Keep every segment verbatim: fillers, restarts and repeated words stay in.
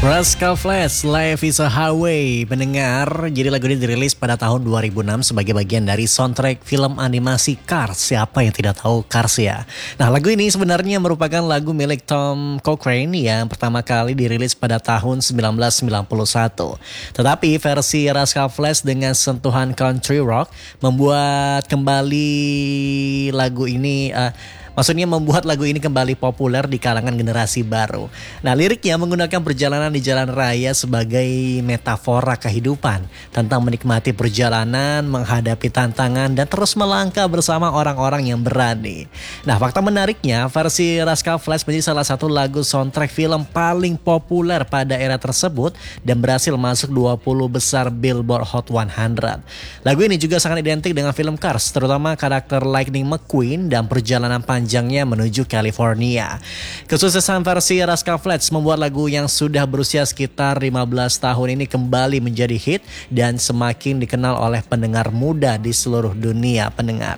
Rascal Flatts, Life is a Highway. Pendengar, jadi lagu ini dirilis pada tahun dua ribu enam sebagai bagian dari soundtrack film animasi Cars. Siapa yang tidak tahu Cars ya? Nah, lagu ini sebenarnya merupakan lagu milik Tom Cochrane yang pertama kali dirilis pada tahun sembilan belas sembilan puluh satu. Tetapi versi Rascal Flatts dengan sentuhan country rock membuat kembali lagu ini... Uh, Maksudnya membuat lagu ini kembali populer di kalangan generasi baru. Nah, liriknya menggunakan perjalanan di jalan raya sebagai metafora kehidupan tentang menikmati perjalanan, menghadapi tantangan, dan terus melangkah bersama orang-orang yang berani. Nah, fakta menariknya, versi Rascal Flatts menjadi salah satu lagu soundtrack film paling populer pada era tersebut dan berhasil masuk dua puluh besar Billboard Hot seratus. Lagu ini juga sangat identik dengan film Cars, terutama karakter Lightning McQueen dan perjalanan panjang panjangnya menuju California. Kesuksesan versi Rascal Flatts membuat lagu yang sudah berusia sekitar lima belas tahun ini kembali menjadi hit dan semakin dikenal oleh pendengar muda di seluruh dunia pendengar.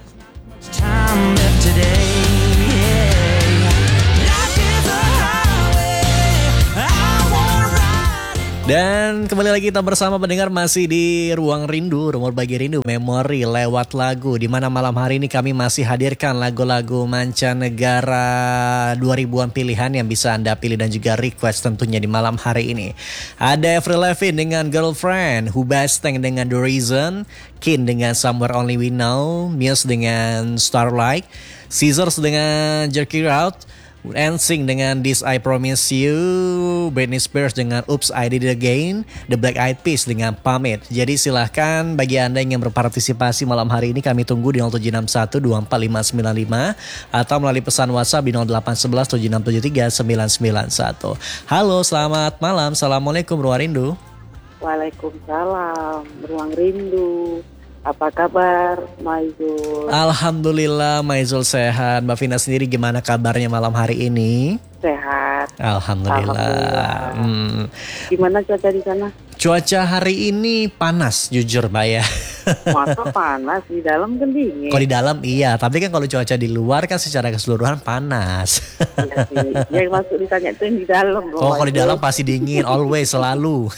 Dan kembali lagi kita bersama pendengar masih di Ruang Rindu, Rumor Bagi Rindu, Memori lewat lagu. Di mana malam hari ini kami masih hadirkan lagu-lagu mancanegara dua ribuan pilihan yang bisa Anda pilih dan juga request tentunya di malam hari ini. Ada Avril Lavigne dengan Girlfriend, Hubastang dengan The Reason, Kin dengan Somewhere Only We Know, Muse dengan Starlight, Scissors dengan Jerk It Out, N Sync dengan This I Promise You, Britney Spears dengan Oops I Did It Again, The Black Eyed Peas dengan Pamit. Jadi silahkan bagi Anda yang ingin berpartisipasi malam hari ini, kami tunggu di nol tujuh enam satu dua empat lima sembilan lima atau melalui pesan WhatsApp di nol delapan satu satu tujuh enam tujuh tiga sembilan sembilan satu. Halo, selamat malam. Assalamualaikum Ruang Rindu. Waalaikumsalam Ruang Rindu. Apa kabar Maizul? Alhamdulillah Maizul sehat. Mbak Vina sendiri gimana kabarnya malam hari ini? Sehat. Alhamdulillah. Alhamdulillah. Hmm. Gimana cuaca di sana? Cuaca hari ini panas jujur Mbak ya. Masa panas, di dalam kan dingin. Kalau di dalam iya, tapi kan kalau cuaca di luar kan secara keseluruhan panas. Iya sih. Yang masuk ditanya itu yang di dalam. Oh, kalau di dalam pasti dingin, always, selalu.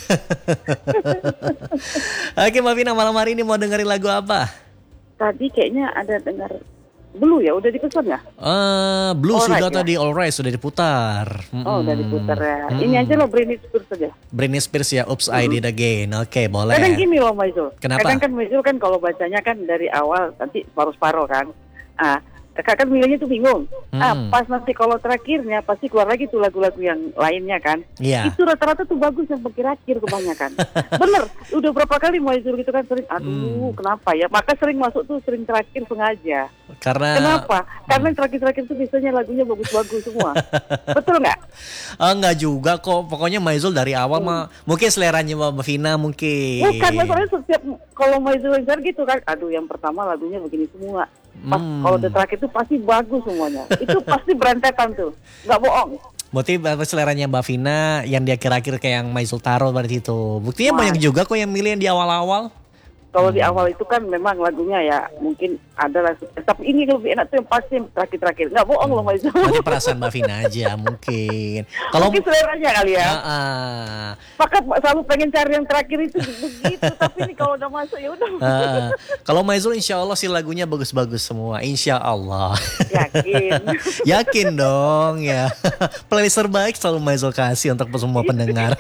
Oke Mbak Vina, malam hari ini mau dengerin lagu apa? Tadi kayaknya ada dengar Blue ya, udah dipesan ya? Uh, Blue Alright, sudah ya? tadi, Alright sudah diputar. Mm-mm. Oh, udah diputar ya. Mm-mm. Ini aja loh, Britney Spears saja. Britney Spears ya, Oops I Did It Again. Oke, boleh. Kadang gini loh Maizul. Kenapa? Kadang kan Maizul kan kalau bacanya kan dari awal nanti separuh-separuh kan. Ah, kakak kan milihnya tuh bingung. Hmm. Ah, pas nanti kalau terakhirnya pasti keluar lagi tuh lagu-lagu yang lainnya kan. Iya. Itu rata-rata tuh bagus yang akhir-akhir kebanyakan. Bener, udah berapa kali Maizul gitu kan sering, aduh Hmm. kenapa ya? Maka sering masuk tuh sering terakhir sengaja. Karena Kenapa? Karena yang terakhir-terakhir tuh biasanya lagunya bagus-bagus semua. Betul nggak? Oh, enggak juga kok. Pokoknya Maizul dari awal Hmm. mah mungkin seleranya Mbak Vina mungkin. Bukan, masalahnya setiap kalau Maizul Insan gitu kan, aduh yang pertama lagunya begini semua. Pas Hmm. kalau udah terakhir itu pasti bagus semuanya. Itu pasti berantakan tuh, nggak bohong. Berarti seleranya Mbak Vina yang di akhir-akhir kayak yang Maizul taruh berarti itu. Buktinya Wah. banyak juga kok yang milih yang di awal-awal. Kalau di awal itu kan memang lagunya ya mungkin ada lah, tapi ini lebih enak tuh yang pasti yang terakhir-terakhir. Nggak bohong loh Maizul. Berarti perasaan Mbak Vina aja mungkin. Kalau Mungkin seleranya kali ya. Ah, ah. Maka selalu pengen cari yang terakhir itu begitu. Tapi ini kalau udah masuk ya udah. Ah, kalau Maizul insya Allah sih lagunya bagus-bagus semua. Insya Allah. Yakin. Yakin dong ya. Playlist terbaik selalu Maizul kasih untuk semua pendengar.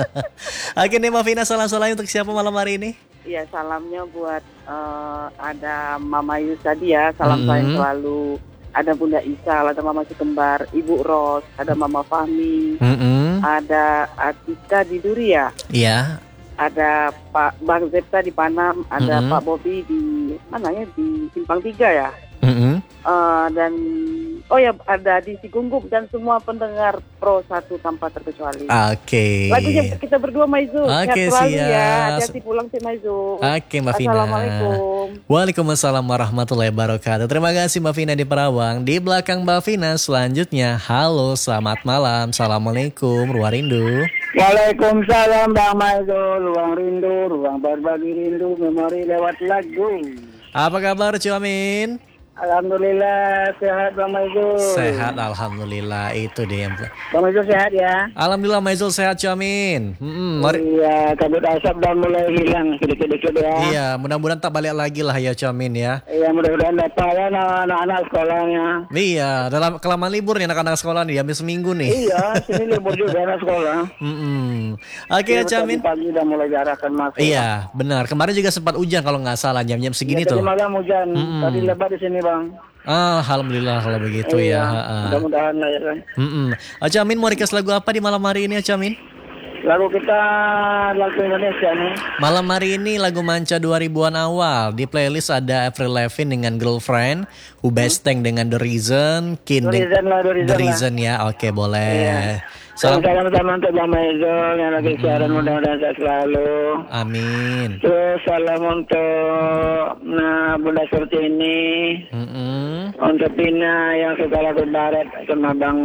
Oke nih Mbak Vina, salam-salam untuk siapa malam hari ini? Iya, salamnya buat eh, ada Mama Yus tadi ya, salam Mm-hmm. sayang selalu. Ada Bunda Isal, ada Mama si Kembar, Ibu Ros, ada Mama Fahmi, Mm-mm. ada Atika di Duri ya, Iya. ada Pak Bang Zepta di Panam, ada Mm-hmm. Pak Bobi di mana ya, di Simpang Tiga ya. Mm-mm. Eh, dan oh ya ada di Sigunggup dan semua pendengar Pro satu tanpa terkecuali. Oke. Lagunya kita berdua Maizu. Oke, Sehat selalu siap. ya. Hati-hati pulang si Maizu. Oke Mbak Vina. Assalamualaikum. Waalaikumsalam warahmatullahi wabarakatuh. Terima kasih Mbak Vina di Perawang. Di belakang Mbak Vina selanjutnya. Halo, selamat malam. Assalamualaikum, Ruang Rindu. Waalaikumsalam Bang Maizul, Ruang Rindu, Ruang Berbagi Rindu, Memori lewat lagu. Apa kabar Cuamin? Alhamdulillah sehat Bang Maizul. Sehat, alhamdulillah. Itu dia yang. Bang Maizul sehat ya? Alhamdulillah Maizul sehat, Camin. Mm-mm, mari. Iya, kabut asap udah mulai hilang sedikit-sedikit ya. Iya, mudah-mudahan tak balik lagi lah ya Camin ya. Iya, mudah-mudahan dapat ya anak-anak sekolahnya. Iya, dalam kelamaan libur nih anak-anak sekolah nih, hampir seminggu nih. Iya, sini libur juga anak sekolah. Mm-mm. Oke Iya, Camin. pagi udah mulai diarahkan masuk. Iya, benar. Kemarin juga sempat hujan kalau nggak salah jam-jam segini Iya, tuh. tadi malam hujan, Mm-mm. tadi lebat di sini Bang. Ah, alhamdulillah kalau begitu Iya, ya. Ha-ha. mudah-mudahan lah ya kan. Mm-mm. Acamin mau request lagu apa di malam hari ini Acamin? Lagu kita lagu Indonesia nih. Malam hari ini lagu manca dua ribuan awal. Di playlist ada Avril Lavigne dengan Girlfriend, Hubesteng dengan The Reason, Kin The deng- Reason lah, The Reason The lah. Reason ya. Oke, boleh. Iya. Salam. Salam sama untuk Bang Maizul yang lagi siaran, mudah-mudahan sehat selalu. Amin. Terus salam untuk nah, Bunda Surti ini, Mm-mm. untuk Pina yang suka lagu barat sama Bang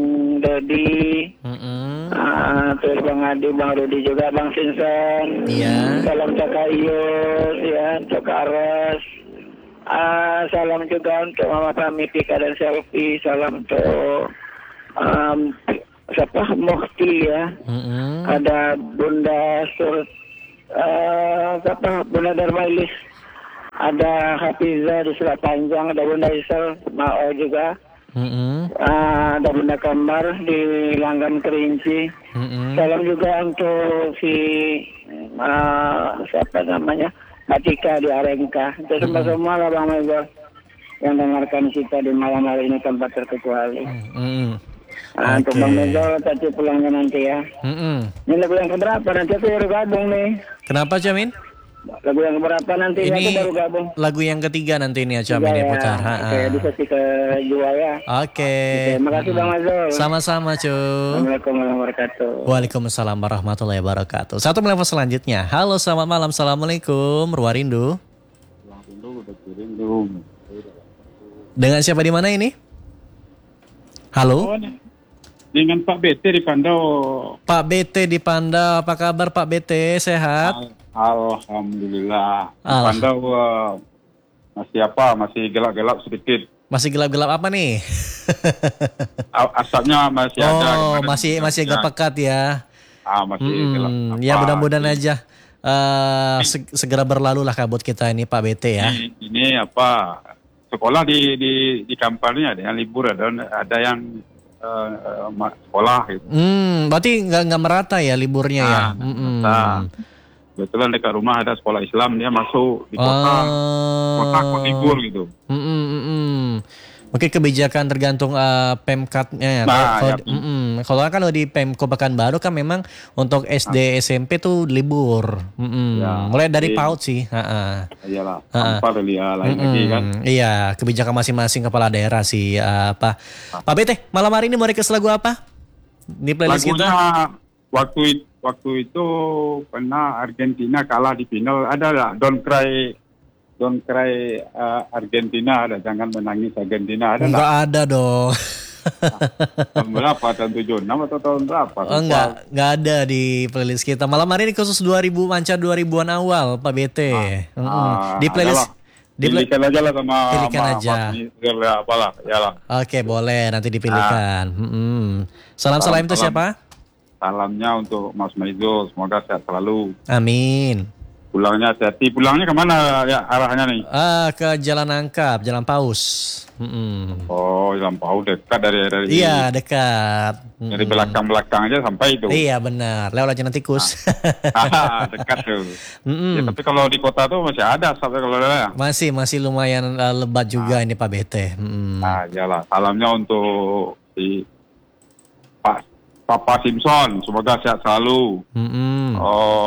Dodi, Mm-mm. ah, terus Bang Adi, Bang Rudi juga, Bang Sinsen. Iya. Salam untuk Kak Yus, ya, untuk Kak Ros. Ah, salam juga untuk Mama Tami, Pika dan Selfie. Salam untuk um, siapa Mukti ya. Mm-mm. Ada Bunda Sur, uh, siapa Bunda Darmailis, ada Hafiza di Selat Panjang, ada Bunda Isel Mao juga, Mm-mm. uh, ada Bunda Kambar di Langgam Kerinci. Mm-mm. Salam juga untuk si uh, siapa namanya Atika di Arengka. Itu semua-semua lah Bang Maizul yang dengarkan kita di malam hari ini tanpa terkecuali. Mm-mm. Nah, untuk Oke. Bang Maizul tadi pulangnya nanti ya. Mm-mm. Ini lagu yang keberapa? Nanti aku baru gabung nih. Kenapa Camin? Lagu yang keberapa nanti aku Ini baru gabung. lagu yang ketiga nanti ini ya Camin Iya, ya ya. putar. Ha-ha. Oke, di sesi kedua ya. Oke. Terima kasih Bang Maizul. Sama-sama cu. Assalamualaikum warahmatullahi wabarakatuh. Waalaikumsalam warahmatullahi wabarakatuh. Satu telepon selanjutnya. Halo, selamat malam. Assalamualaikum. Ruwarindu. Dengan siapa di mana ini? Halo. Dengan Pak B T di Pandau. Pak B T di Pandau. Apa kabar Pak B T? Sehat? Alhamdulillah. Di Al- Pandau uh, masih apa? Masih gelap-gelap sedikit. Masih gelap-gelap apa nih? A- Asapnya masih ada. Oh, Kemarin masih masih agak ya. pekat ya. Ah, masih gelap. Hmm, Apa, ya mudah-mudahan ini- aja eh, se- segera berlalu lah kabut kita ini Pak B T ya. Ini, ini apa? Sekolah di di di kampanye ada yang libur, ada ada yang uh, uh, ma- sekolah gitu. Hmm, berarti nggak nggak merata ya liburnya ya. Ah, Mm-mm. nah, Kebetulan dekat rumah ada sekolah Islam, dia masuk di kota, Oh. kota kota libur gitu. Mm-mm, mm-mm. Mungkin kebijakan tergantung uh, Pemkatnya ya. Nah, Kalau ya. mm-mm. kalau kalau di Pemko Pekanbaru kan memang untuk S D S M P tuh libur. Mm-mm. Ya, Mulai dari jadi- PAUD sih. Ha-ha. Iyalah, Ah. tanpa ya lain lagi kan. Mm-mm. Iya, kebijakan masing-masing kepala daerah sih. uh, apa? Pak B T, malam hari ini mau request lagu apa? Di playlist Lagunya kita. waktu it- waktu itu pernah Argentina kalah di final, ada lah Don't Cry Don't Cry uh, Argentina, ada jangan menangis Argentina, ada lah. Enggak ada dong. Tahun berapa, tahun tujuh puluh enam atau tahun berapa? Oh, enggak, enggak ada di playlist kita. Malam hari ini khusus dua ribu manca dua ribuan awal Pak B T. Mm-mm. Ah, Di playlist adalah. di play- Pilihkan aja lah sama Pilihkan sama- aja. sama apalah, ya lah. Oke, boleh nanti dipilihkan. Mm-mm. Salam salam itu Salam. siapa? Salamnya untuk Mas Maizul, semoga sehat selalu. Amin. Pulangnya hati-hati. Pulangnya kemana ya arahnya nih? Ah, ke Jalan Angkap, Jalan Paus. Mm-mm. Oh, Lampau dekat dari dari Iya, dekat. dari Mm-mm. belakang-belakang aja sampai itu. Iya, benar. Lewat Jalan Tikus. Ah, dekat tuh. Mm-mm. Ya, tapi kalau di kota tuh masih ada sampai kalau ada. Masih masih lumayan uh, lebat juga ini Pak B T. Mm-mm. Nah, iyalah. Salamnya untuk si Pak Papa Simpson, semoga sehat selalu. Mm-mm.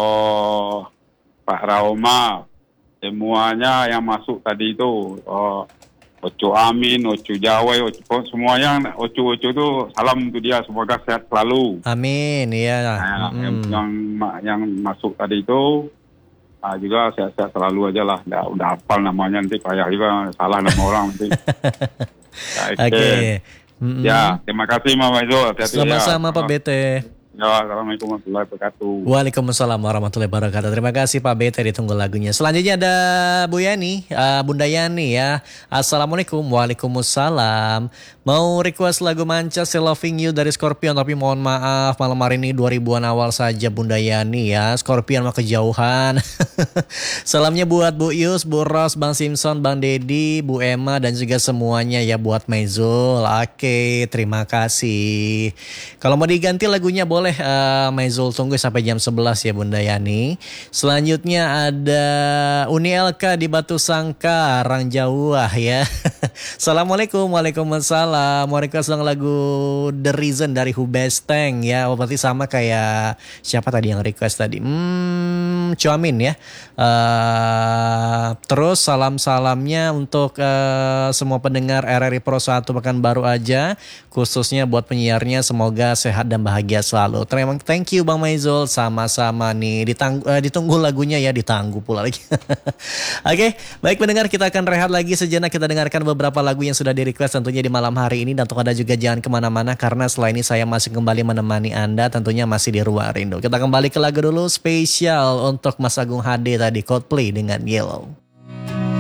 Oh, Pak Rauma, semuanya yang masuk tadi itu, oh, Ocu Amin, Ocu Jawai, Ocu, semuanya Ocu-Ocu itu salam untuk dia, semoga sehat selalu. Amin, iya. Nah, Mm-mm. yang, yang yang masuk tadi itu ah, juga sehat-sehat selalu aja lah. Udah, udah hafal namanya, nanti payah juga salah nama orang nanti. Ya, Oke. Mm-mm. Ya, terima kasih Mas Maizul. Hati-hati ya. Sama-sama Pak B T. Ya, Assalamualaikum warahmatullahi wabarakatuh. Waalaikumsalam warahmatullahi wabarakatuh. Terima kasih Pak B, tadi ditunggu lagunya. Selanjutnya ada Bu Yani, uh, Bunda Yani ya. Assalamualaikum. Waalaikumsalam. Mau request lagu Manca Still Loving You dari Scorpion, tapi mohon maaf malam hari ini dua ribuan awal saja Bunda Yani ya. Scorpion mah kejauhan. Salamnya buat Bu Yus, Bu Ros, Bang Simpson, Bang Dedi, Bu Emma dan juga semuanya ya buat Maizul. Oke, terima kasih. Kalau mau diganti lagunya boleh uh, Maizul tunggu sampai jam sebelas ya Bunda Yani. Selanjutnya ada Uni Elka di Batu Sangkar, Rang Jawa ya. Assalamualaikum. Waalaikumsalam. Mau request dong lagu The Reason dari Hubesteng ya. Oh, berarti sama kayak siapa tadi yang request tadi? Hmm, Cuamin ya. Uh, terus salam-salamnya untuk uh, semua pendengar R R I Pro satu Pekanbaru aja, khususnya buat penyiarnya, semoga sehat dan bahagia selalu. Terima thank you Bang Maizul, sama-sama nih. Ditang, uh, ditunggu lagunya ya, ditangguh pula lagi. Oke, okay, baik pendengar, kita akan rehat lagi sejenak, kita dengarkan beberapa lagu yang sudah di request tentunya di malam hari ini. Dan untuk Anda juga jangan kemana-mana, karena setelah ini saya masih kembali menemani Anda tentunya masih di Ruang Rindu. Kita kembali ke lagu dulu spesial untuk Mas Agung H D tadi, Coldplay dengan Yellow.